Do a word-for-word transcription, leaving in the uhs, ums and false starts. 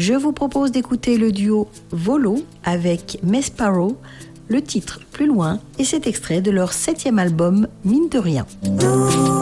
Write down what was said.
Je vous propose d'écouter le duo Volo avec Mesparrow, le titre Plus loin, et cet extrait de leur septième album Mine de rien.